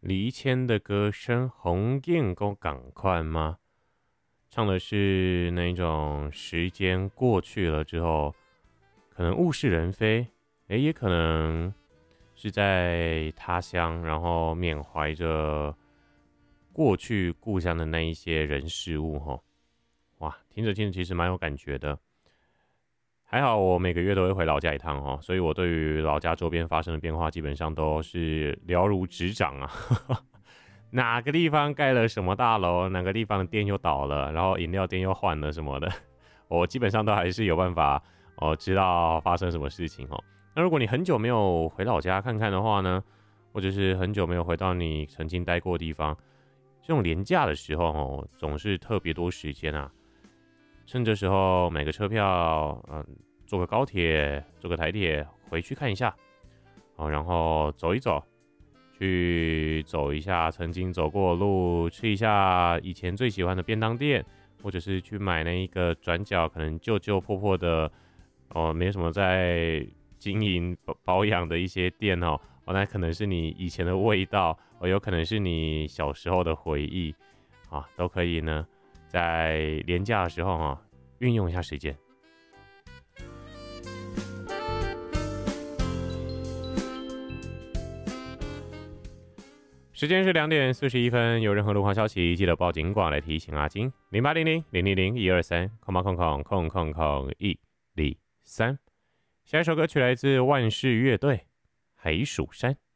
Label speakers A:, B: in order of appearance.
A: 黎谦的歌声，鸿雁够赶快吗？唱的是那种时间过去了之后，可能物是人非，也可能是在他乡，然后缅怀着过去故乡的那一些人事物吼。哇，听着听着其实蛮有感觉的。还好我每个月都会回老家一趟哦，所以我对于老家周边发生的变化基本上都是了如指掌啊。哪个地方盖了什么大楼，哪个地方的店又倒了，然后饮料店又换了什么的，我基本上都还是有办法知道发生什么事情哦。那如果你很久没有回老家看看的话呢，或者是很久没有回到你曾经待过的地方，这种连假的时候总是特别多时间啊。趁这时候买个车票，坐个高铁，坐个台铁回去看一下，然后走一走，去走一下曾经走过的路，吃一下以前最喜欢的便当店，或者是去买那一个转角可能旧旧破破的，没什么在经营保养的一些店那可能是你以前的味道，有可能是你小时候的回忆，都可以呢。在连假的时候运用一下时间。时间是2:41，有任何路况消息记得报警广来提醒阿金0800-000-123，空空空123。下一首歌曲来自万氏乐队《海蜀山》。